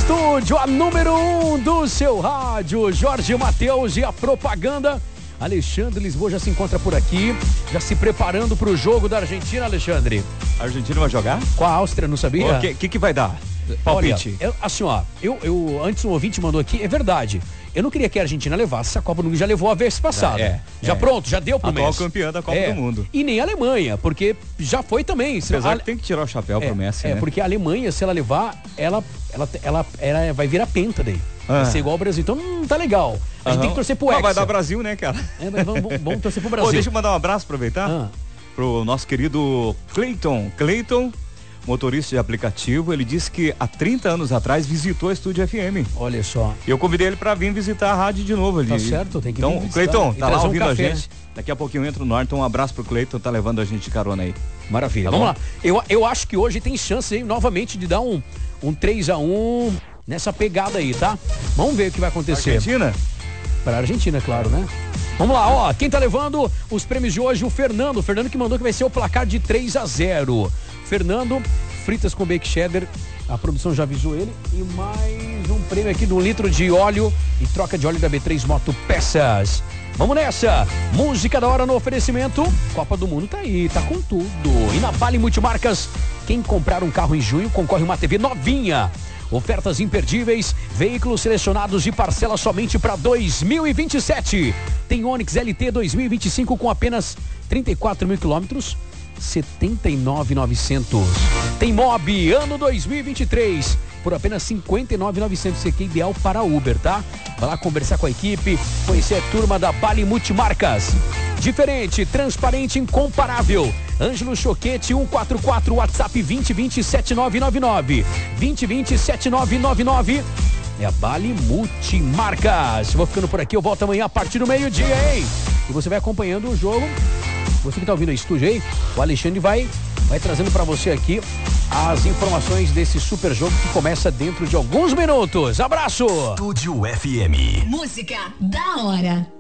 estúdio, a número 1 do seu rádio, Jorge Mateus e a propaganda. Alexandre Lisboa já se encontra por aqui, já se preparando para o jogo da Argentina, Alexandre. A Argentina vai jogar? Com a Áustria, não sabia? O que vai dar? Palpite. Olha, assim, ó, eu antes um ouvinte mandou aqui, é verdade. Eu não queria que a Argentina levasse a Copa do Mundo, já levou a vez passada. Pronto, já deu pro Messi. Atual campeã da Copa do Mundo. E nem a Alemanha, porque já foi também. Apesar que tem que tirar o chapéu pro Messi, né? Porque a Alemanha, se ela levar, ela vai virar penta daí. Vai ser igual ao Brasil, então não tá legal. A gente tem que torcer pro Hexa. Vai dar Brasil, né, cara? Vamos torcer pro Brasil. Deixa eu mandar um abraço, aproveitar, pro nosso querido Cleiton. Cleiton, motorista de aplicativo, ele disse que há 30 anos atrás visitou a Estúdio FM. Olha só. Eu convidei ele pra vir visitar a rádio de novo ali. Tá certo, tem que vir Então, visitar. Cleiton, tá lá ouvindo a café, gente. Daqui a pouquinho eu entro no ar, então um abraço pro Cleiton, tá levando a gente de carona aí. Maravilha, Tá vamos bom? lá. Eu acho que hoje tem chance aí, novamente, de dar um 3-1 nessa pegada aí, tá? Vamos ver o que vai acontecer. Argentina? Pra Argentina, claro, né? Vamos lá, ó, quem tá levando os prêmios de hoje, o Fernando que mandou que vai ser o placar de 3-0. Fernando, fritas com bacon cheddar, a produção já avisou ele, e mais um prêmio aqui de 1 litro de óleo e troca de óleo da B3 Moto Peças. Vamos nessa, música da hora no oferecimento, Copa do Mundo tá aí, tá com tudo. E na Vale Multimarcas, quem comprar um carro em junho concorre uma TV novinha. Ofertas imperdíveis, veículos selecionados de parcela somente para 2027. Tem Onix LT 2025 com apenas 34 mil quilômetros, 79.900. Tem Mob ano 2023 por apenas 59.900. Isso aqui é ideal para Uber, tá? Vai lá conversar com a equipe, conhecer a turma da Vale Multimarcas. Diferente, transparente, incomparável. Ângelo Choquete 144, WhatsApp 2020-7999. 2020-7999. É a Vale Multimarcas. Vou ficando por aqui, eu volto amanhã a partir do meio-dia, hein? E você vai acompanhando o jogo. Você que tá ouvindo o estúdio aí, o Alexandre vai trazendo para você aqui as informações desse super jogo que começa dentro de alguns minutos. Abraço! Estúdio FM. Música da hora.